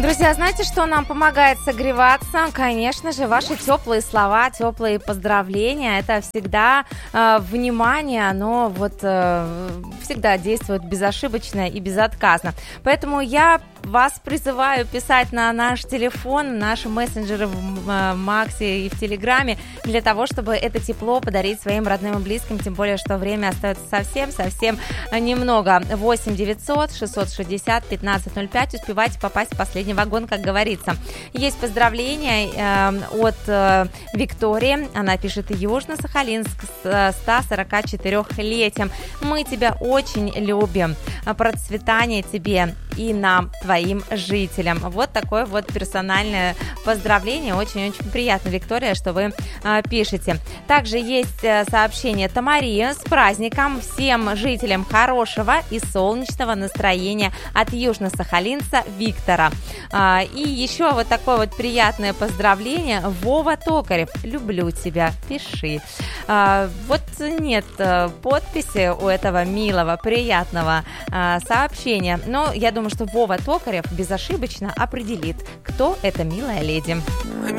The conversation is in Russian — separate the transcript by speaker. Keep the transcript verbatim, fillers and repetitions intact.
Speaker 1: Друзья, знаете, что нам помогает согреваться? Конечно же, ваши теплые слова, теплые поздравления. Это всегда э, внимание, оно вот э, всегда действует безошибочно и безотказно. Поэтому я вас призываю писать на наш телефон, наши мессенджеры в э, Максе и в Телеграме, для того, чтобы это тепло подарить своим родным и близким, тем более, что время остается совсем-совсем немного. восемь девятьсот шестьсот шестьдесят пятнадцать ноль пять. Успевайте попасть в последний вагон, как говорится. Есть поздравления э, от э, Виктории. Она пишет: Южно-Сахалинск с ста сорока четырёхлетием. Мы тебя очень любим. Процветания тебе и нам, твоим жителям. Вот такое вот персональное поздравление. Очень-очень приятно, Виктория, что вы э, пишете. Также есть э, сообщение Тамари: с праздником всем жителям хорошего и солнечного настроения от южно-сахалинца Виктора. А, и еще вот такое вот приятное поздравление. Вова Токарев: люблю тебя, пиши. А, вот нет подписи у этого милого, приятного а, сообщения, но я думаю, что Вова Токарев безошибочно определит, кто эта милая леди.